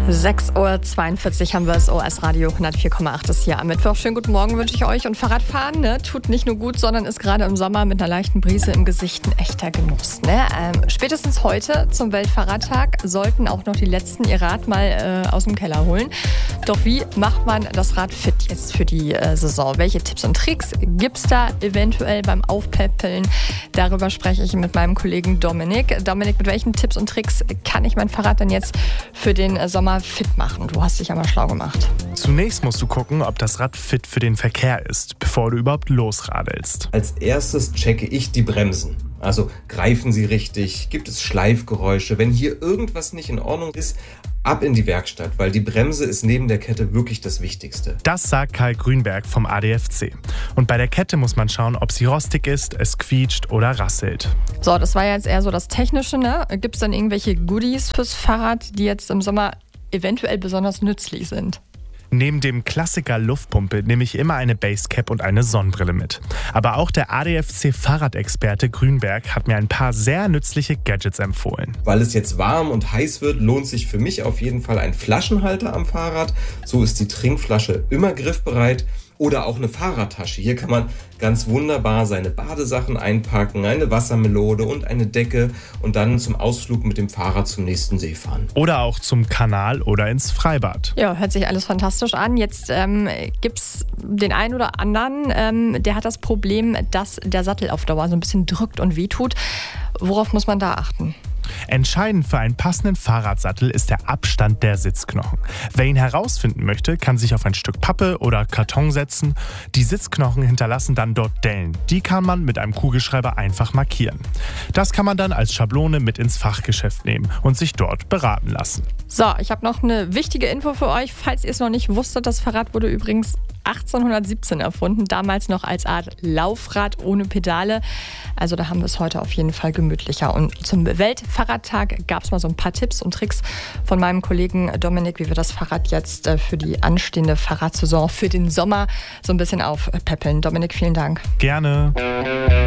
6:42 Uhr haben wir das OS Radio 104,8 ist hier am Mittwoch. Schönen guten Morgen wünsche ich euch. Und Fahrradfahren tut nicht nur gut, sondern ist gerade im Sommer mit einer leichten Brise im Gesicht ein echter Genuss. Spätestens heute zum Weltfahrradtag sollten auch noch die Letzten ihr Rad mal aus dem Keller holen. Doch wie macht man das Rad fit jetzt für die Saison? Welche Tipps und Tricks gibt es da eventuell beim Aufpäppeln? Darüber spreche ich mit meinem Kollegen Dominik. Dominik, mit welchen Tipps und Tricks kann ich mein Fahrrad denn jetzt für den Sommer fit machen? Du hast dich ja mal schlau gemacht. Zunächst musst du gucken, ob das Rad fit für den Verkehr ist, bevor du überhaupt losradelst. Als erstes checke ich die Bremsen. Also greifen sie richtig? Gibt es Schleifgeräusche? Wenn hier irgendwas nicht in Ordnung ist, ab in die Werkstatt, weil die Bremse ist neben der Kette wirklich das Wichtigste. Das sagt Karl Grünberg vom ADFC. Und bei der Kette muss man schauen, ob sie rostig ist, es quietscht oder rasselt. So, das war jetzt eher so das Technische, ne? Gibt es dann irgendwelche Goodies fürs Fahrrad, die jetzt im Sommer eventuell besonders nützlich sind? Neben dem Klassiker Luftpumpe nehme ich immer eine Basecap und eine Sonnenbrille mit. Aber auch der ADFC-Fahrradexperte Grünberg hat mir ein paar sehr nützliche Gadgets empfohlen. Weil es jetzt warm und heiß wird, lohnt sich für mich auf jeden Fall ein Flaschenhalter am Fahrrad. So ist die Trinkflasche immer griffbereit. Oder auch eine Fahrradtasche. Hier kann man ganz wunderbar seine Badesachen einpacken, eine Wassermelone und eine Decke und dann zum Ausflug mit dem Fahrrad zum nächsten See fahren. Oder auch zum Kanal oder ins Freibad. Ja, hört sich alles fantastisch an. Jetzt gibt es den einen oder anderen, der hat das Problem, dass der Sattel auf Dauer so ein bisschen drückt und wehtut. Worauf muss man da achten? Entscheidend für einen passenden Fahrradsattel ist der Abstand der Sitzknochen. Wer ihn herausfinden möchte, kann sich auf ein Stück Pappe oder Karton setzen. Die Sitzknochen hinterlassen dann dort Dellen. Die kann man mit einem Kugelschreiber einfach markieren. Das kann man dann als Schablone mit ins Fachgeschäft nehmen und sich dort beraten lassen. So, ich habe noch eine wichtige Info für euch. Falls ihr es noch nicht wusstet, das Fahrrad wurde übrigens 1817 erfunden, damals noch als Art Laufrad ohne Pedale. Also da haben wir es heute auf jeden Fall gemütlicher. Und zum Weltfahrradtag gab es mal so ein paar Tipps und Tricks von meinem Kollegen Dominik, wie wir das Fahrrad jetzt für die anstehende Fahrradsaison für den Sommer so ein bisschen aufpäppeln. Dominik, vielen Dank. Gerne.